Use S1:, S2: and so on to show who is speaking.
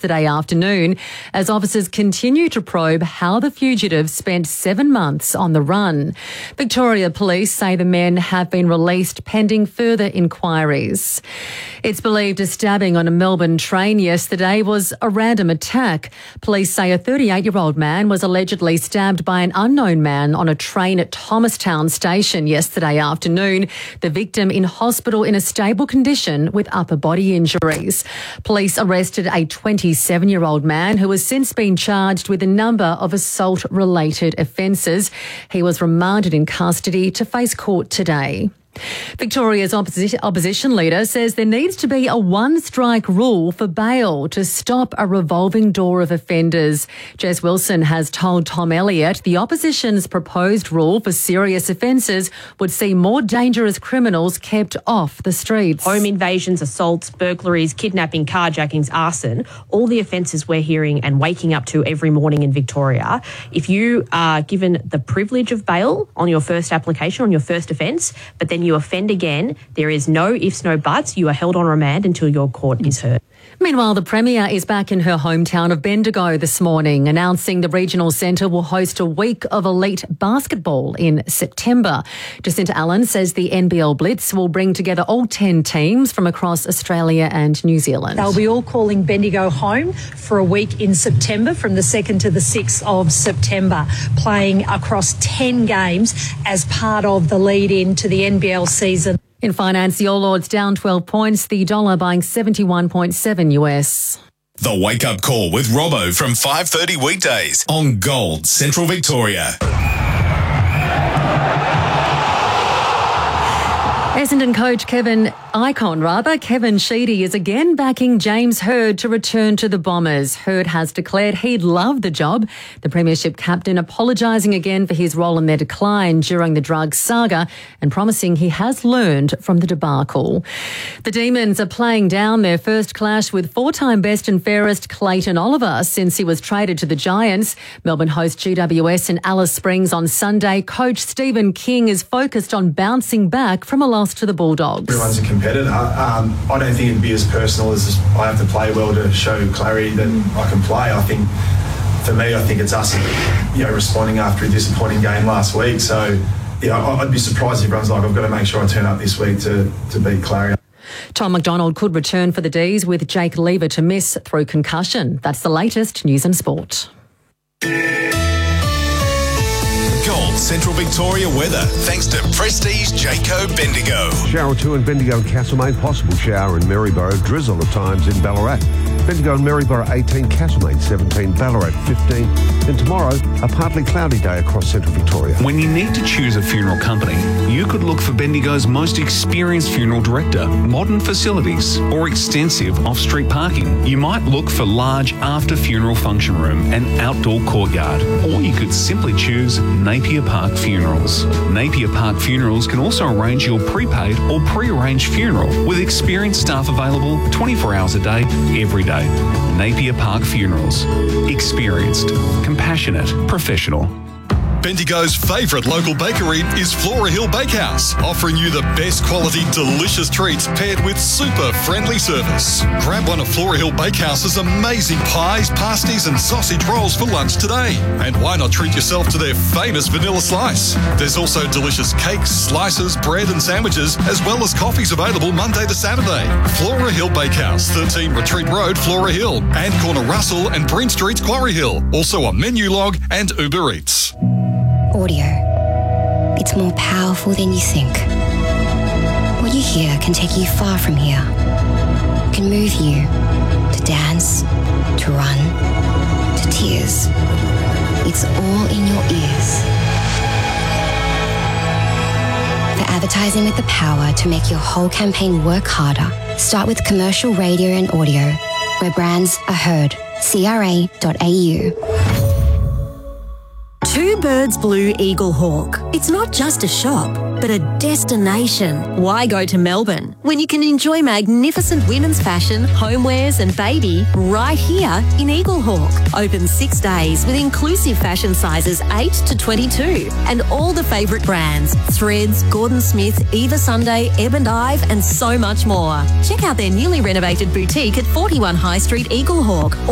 S1: yesterday afternoon as officers continue to probe how the fugitive spent 7 months on the run. Victoria Police say the men have been released pending further inquiries. It's believed a stabbing on a Melbourne train yesterday was a random attack. Police say a 38-year-old man was allegedly stabbed by an unknown man on a train at Thomastown Station yesterday afternoon. The victim in hospital in a stable condition with upper body injuries. Police arrested a 27-year-old man who has since been charged with a number of assault-related offences. He was remanded in custody to face court today. Victoria's opposition leader says there needs to be a one-strike rule for bail to stop a revolving door of offenders. Jess Wilson has told Tom Elliott the opposition's proposed rule for serious offences would see more dangerous criminals kept off the streets.
S2: Home invasions, assaults, burglaries, kidnapping, carjackings, arson, all the offences we're hearing and waking up to every morning in Victoria. If you are given the privilege of bail on your first application, on your first offence, but then you offend again, there is no ifs, no buts. You are held on remand until your court is heard.
S1: Meanwhile, the Premier is back in her hometown of Bendigo this morning, announcing the regional centre will host a week of elite basketball in September. Jacinta Allen says the NBL Blitz will bring together all 10 teams from across Australia and New Zealand.
S3: They'll be all calling Bendigo home for a week in September, from the 2nd to the 6th of September, playing across 10 games as part of the lead-in to the NBL season.
S1: In finance, the All Ords down 12 points, the dollar buying 71.7 US.
S4: The Wake Up Call with Robbo from 5:30 weekdays on Gold Central Victoria.
S1: Essendon coach Kevin Sheedy is again backing James Hird to return to the Bombers. Hird has declared he'd love the job. The Premiership captain apologising again for his role in their decline during the drug saga and promising he has learned from the debacle. The Demons are playing down their first clash with four-time best and fairest Clayton Oliver since he was traded to the Giants. Melbourne host GWS in Alice Springs on Sunday. Coach Stephen King is focused on bouncing back from a loss to the Bulldogs.
S5: Everyone's a competitor. I don't think it'd be as personal as I have to play well to show clarity that I can play. I think it's us, responding after a disappointing game last week. So, I'd be surprised if everyone's like, I've got to make sure I turn up this week to beat Clary.
S1: Tom McDonald could return for the D's with Jake Lever to miss through concussion. That's the latest news and sport.
S4: Gold Central Victoria weather, thanks to Prestige Jayco Bendigo.
S6: Shower or two in Bendigo and Castlemaine, possible shower in Maryborough, drizzle at times in Ballarat. Bendigo and Maryborough 18, Castlemaine 17, Ballarat 15. And tomorrow, a partly cloudy day across Central Victoria.
S7: When you need to choose a funeral company, you could look for Bendigo's most experienced funeral director, modern facilities, or extensive off-street parking. You might look for large after-funeral function room and outdoor courtyard, or you could simply choose Napier Park Funerals. Napier Park Funerals can also arrange your prepaid or pre-arranged funeral with experienced staff available 24 hours a day, every day. Napier Park Funerals. Experienced, compassionate, professional.
S4: Bendigo's favourite local bakery is Flora Hill Bakehouse, offering you the best quality, delicious treats paired with super friendly service. Grab one of Flora Hill Bakehouse's amazing pies, pasties and sausage rolls for lunch today. And why not treat yourself to their famous vanilla slice? There's also delicious cakes, slices, bread and sandwiches, as well as coffees available Monday to Saturday. Flora Hill Bakehouse, 13 Retreat Road, Flora Hill, and corner Russell and Bryn Streets, Quarry Hill. Also on Menulog and Uber Eats.
S8: Audio. It's more powerful than you think. What you hear can take you far from here. It can move you to dance, to run, to tears. It's all in your ears. For advertising with the power to make your whole campaign work harder, start with commercial radio and audio, where brands are heard. CRA.au.
S9: Two Birds Blue Eagle Hawk. It's not just a shop, but a destination. Why go to Melbourne when you can enjoy magnificent women's fashion, homewares and baby right here in Eagle Hawk? Open 6 days with inclusive fashion sizes 8 to 22 and all the favourite brands, Threads, Gordon Smith, Eva Sunday, Ebb and Ive and so much more. Check out their newly renovated boutique at 41 High Street, Eagle Hawk.